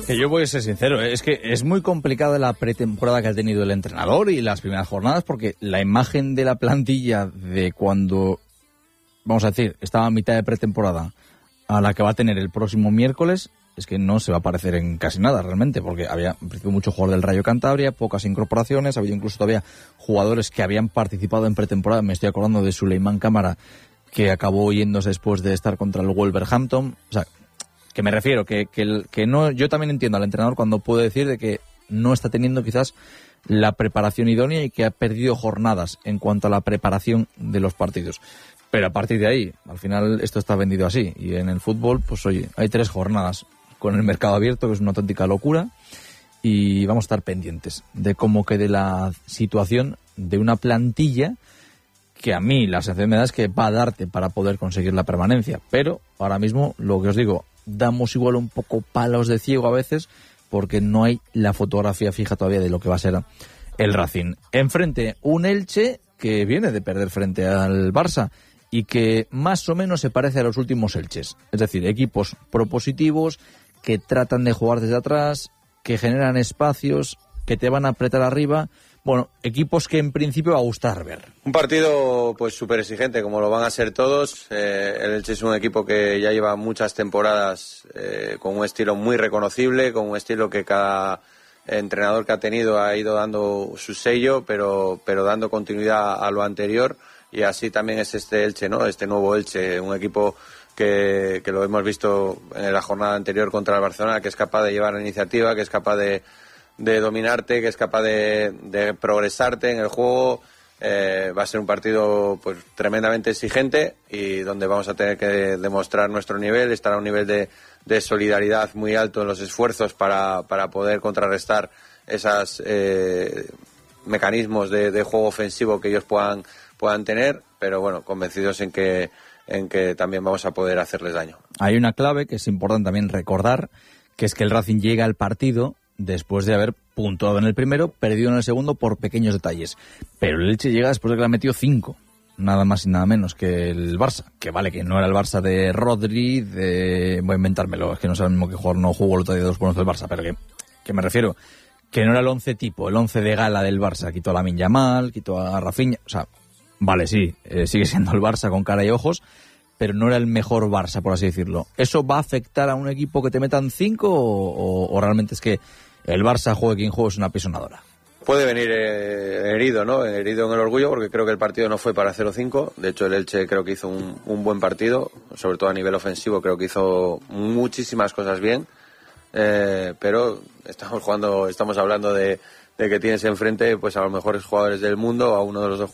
Que yo voy a ser sincero, es que es muy complicada la pretemporada que ha tenido el entrenador y las primeras jornadas, porque la imagen de la plantilla de cuando, vamos a decir, estaba a mitad de pretemporada a la que va a tener el próximo miércoles, es que no se va a parecer en casi nada realmente, porque había en principio mucho jugador del Rayo Cantabria, pocas incorporaciones, había incluso todavía jugadores que habían participado en pretemporada. Me estoy acordando de Suleimán Cámara, que acabó yéndose después de estar contra el Wolverhampton. O sea, que me refiero, que no, yo también entiendo al entrenador cuando puede decir de que no está teniendo quizás la preparación idónea y que ha perdido jornadas en cuanto a la preparación de los partidos. Pero a partir de ahí, al final esto está vendido así. Y en el fútbol, pues oye, hay 3 jornadas con el mercado abierto, que es una auténtica locura. Y vamos a estar pendientes de cómo quede la situación de una plantilla que a mí la sensación me da es que va a darte para poder conseguir la permanencia. Pero ahora mismo, lo que os digo, damos igual un poco palos de ciego a veces porque no hay la fotografía fija todavía de lo que va a ser el Racing. Enfrente, un Elche que viene de perder frente al Barça y que más o menos se parece a los últimos Elches. Es decir, equipos propositivos que tratan de jugar desde atrás, que generan espacios, que te van a apretar arriba. Bueno, equipos que en principio va a gustar ver. Un partido pues súper exigente, como lo van a ser todos. El Elche es un equipo que ya lleva muchas temporadas con un estilo muy reconocible, con un estilo que cada entrenador que ha tenido ha ido dando su sello, pero dando continuidad a lo anterior. Y así también es este Elche, ¿no? Este nuevo Elche, un equipo que lo hemos visto en la jornada anterior contra el Barcelona, que es capaz de llevar la iniciativa, que es capaz de dominarte, que es capaz de progresarte en el juego. Va a ser un partido pues tremendamente exigente y donde vamos a tener que demostrar nuestro nivel, estar a un nivel de solidaridad muy alto en los esfuerzos para poder contrarrestar esos mecanismos de juego ofensivo que ellos puedan tener, pero bueno, convencidos en que también vamos a poder hacerles daño. Hay una clave que es importante también recordar, que es que el Racing llega al partido después de haber puntuado en el primero, perdido en el segundo por pequeños detalles. Pero el Elche llega después de que le ha metido 5, nada más y nada menos que el Barça. Que vale, que no era el Barça de Rodri, voy a inventármelo, es que no sé el mismo que jugador no jugó el otro día 2 buenos del Barça, pero que me refiero, que no era el 11 tipo, el 11 de gala del Barça. Quitó a Lamine Yamal, quitó a Rafinha, o sea, vale, sí, sigue siendo el Barça con cara y ojos, pero no era el mejor Barça, por así decirlo. ¿Eso va a afectar a un equipo que te metan 5 o realmente es que el Barça, juegue quien juegue, es una apisonadora? Puede venir herido, ¿no? Herido en el orgullo, porque creo que el partido no fue para 0-5. De hecho, el Elche creo que hizo un buen partido, sobre todo a nivel ofensivo, creo que hizo muchísimas cosas bien. Pero estamos hablando de que tienes enfrente pues a los mejores jugadores del mundo, a uno de los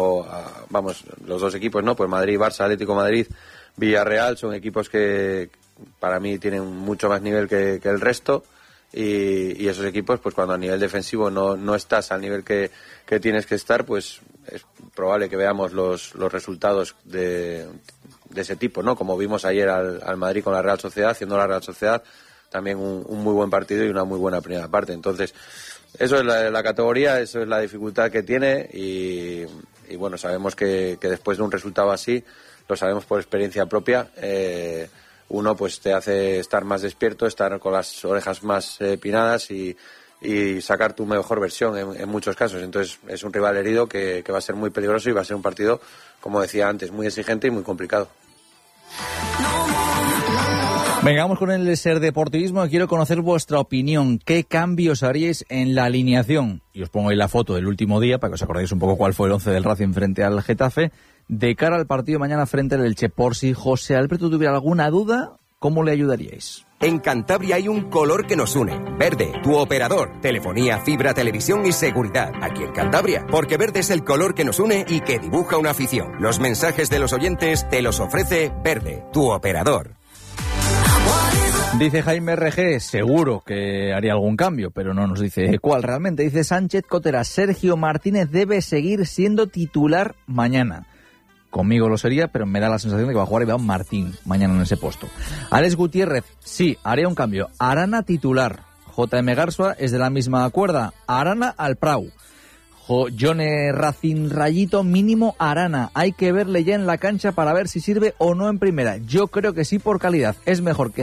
los dos equipos, ¿no? Pues Madrid, Barça, Atlético Madrid, Villarreal, son equipos que para mí tienen mucho más nivel que el resto. Y esos equipos, pues cuando a nivel defensivo no estás al nivel que tienes que estar, pues es probable que veamos los resultados de ese tipo, ¿no? Como vimos ayer al Madrid con la Real Sociedad, haciendo la Real Sociedad también un muy buen partido y una muy buena primera parte. Entonces, eso es la categoría, eso es la dificultad que tiene y bueno, sabemos que después de un resultado así, lo sabemos por experiencia propia, uno pues te hace estar más despierto, estar con las orejas más pinadas y sacar tu mejor versión en muchos casos. Entonces es un rival herido que va a ser muy peligroso y va a ser un partido, como decía antes, muy exigente y muy complicado. Venga, vamos con el Ser Deportivismo. Quiero conocer vuestra opinión. ¿Qué cambios haríais en la alineación? Y os pongo ahí la foto del último día para que os acordéis un poco cuál fue el 11 del Racing frente al Getafe, de cara al partido mañana frente al Elche. Por si José Alberto tuviera alguna duda, ¿cómo le ayudaríais? En Cantabria hay un color que nos une. Verde, tu operador. Telefonía, fibra, televisión y seguridad. Aquí en Cantabria. Porque verde es el color que nos une y que dibuja una afición. Los mensajes de los oyentes te los ofrece Verde, tu operador. Dice Jaime RG, seguro que haría algún cambio, pero no nos dice cuál realmente. Dice Sánchez Cotera, Sergio Martínez debe seguir siendo titular mañana. Conmigo lo sería, pero me da la sensación de que va a jugar Iván Martín mañana en ese puesto. Alex Gutiérrez, sí, haría un cambio. Arana titular. JM Garzua es de la misma cuerda. Arana al Prau. Jone Racing Rayito, mínimo Arana. Hay que verle ya en la cancha para ver si sirve o no en primera. Yo creo que sí por calidad. Es mejor que